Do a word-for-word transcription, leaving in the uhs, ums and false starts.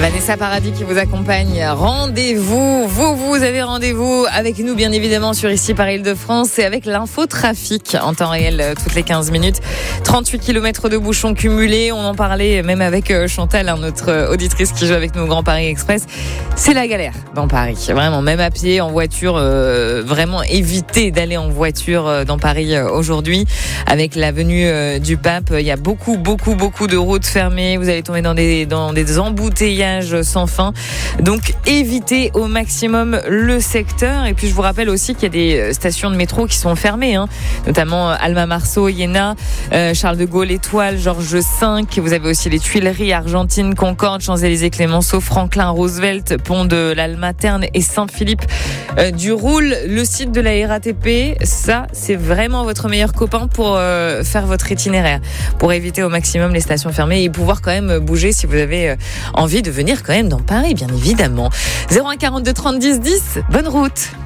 Vanessa Paradis qui vous accompagne. Rendez-vous, vous, vous avez rendez-vous avec nous bien évidemment sur ici par Île-de-France et avec l'infotrafic en temps réel toutes les quinze minutes. trente-huit kilomètres de bouchons cumulés, on en parlait même avec Chantal, hein, notre auditrice qui joue avec nous au Grand Paris Express. C'est la galère dans Paris, vraiment, même à pied, en voiture, euh, vraiment évitez d'aller en voiture dans Paris aujourd'hui. Avec la venue euh, du pape, il y a beaucoup, beaucoup, beaucoup de routes fermées, vous allez tomber dans des, dans des embouteillages sans fin. Donc évitez au maximum le secteur. Et puis je vous rappelle aussi qu'il y a des stations de métro qui sont fermées, hein, notamment Alma Marceau, Iéna, euh, Charles de Gaulle, Étoile, Georges cinq. Vous avez aussi les Tuileries, Argentine, Concorde, Champs-Élysées, Clémenceau, Franklin, Roosevelt, Pont de l'Almaterne et Saint-Philippe euh, du Roule. Le site de la R A T P, ça c'est vraiment votre meilleur copain pour euh, faire votre itinéraire, pour éviter au maximum les stations fermées et pouvoir quand même bouger si vous avez euh, envie de venir quand même dans Paris, bien évidemment. zéro un quarante-deux trente dix dix, bonne route.